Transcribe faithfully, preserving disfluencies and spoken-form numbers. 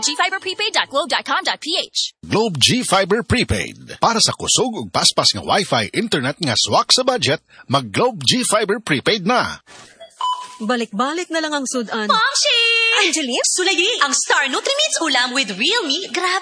g fiber prepaid dot globe dot com dot p h. Globe G Fiber Prepaid. Para sa kusog ug paspas nga Wi-Fi internet nga swak sa budget, mag Globe G Fiber Prepaid na. Balik-balik na lang ang sudan. Momshi! Angeline, Sulayi, ang Star Nutrimits ulam with real meat. Grabe